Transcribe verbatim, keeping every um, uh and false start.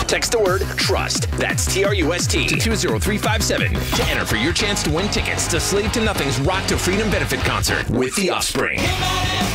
Text the word TRUST. That's T R U S T to two zero three five seven to enter for your chance to win tickets to Slave to Nothing's Rock to Freedom benefit concert with The Offspring.